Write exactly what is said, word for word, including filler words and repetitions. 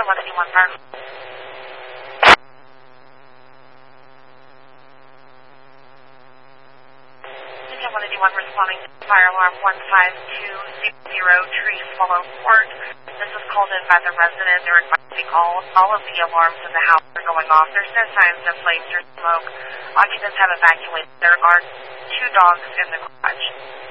one eighty-one fire. Cynthia one eighty-one responding to fire alarm one five two zero Tree Swallow Court. This is called in by the resident. They're advising all, all of the alarms in the house are going off. There's no signs of flames or smoke. Occupants have evacuated. There are two dogs in the garage.